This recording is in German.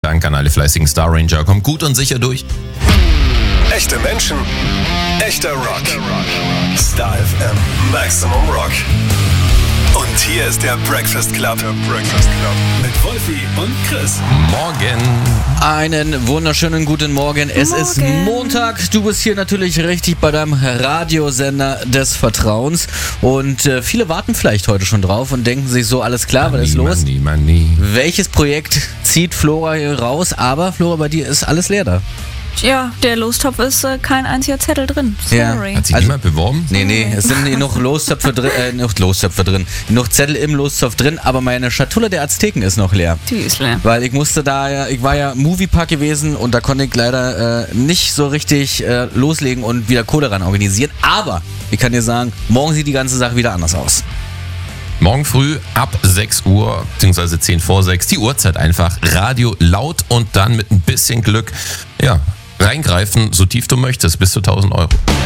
Dank an alle fleißigen Star Ranger. Kommt gut und sicher durch. Echte Menschen, echter Rock. Star FM, Maximum Rock. Und hier ist der Breakfast Club. Mit Wolfi und Chris. Morgen. Einen wunderschönen guten Morgen. Es ist Montag. Du bist hier natürlich richtig bei deinem Radiosender des Vertrauens. Und viele warten vielleicht heute schon drauf und denken sich so, alles klar, was ist los? Money. Welches Projekt zieht Flora hier raus? Aber Flora, bei dir ist alles leer da. Ja, der Lostopf ist kein einziger Zettel drin. Sorry. Hat sich niemand beworben? Nee, es sind noch Lostöpfe drin, noch Zettel im Lostopf drin, aber meine Schatulle der Azteken ist noch leer. Die ist leer. Weil ich war ja Moviepark gewesen und da konnte ich leider nicht so richtig loslegen und wieder Kohle ran organisieren. Aber ich kann dir sagen, morgen sieht die ganze Sache wieder anders aus. Morgen früh ab 6 Uhr, beziehungsweise 10 vor 6, die Uhrzeit einfach, Radio laut und dann mit ein bisschen Glück, reingreifen, so tief du möchtest, bis zu 1.000 Euro.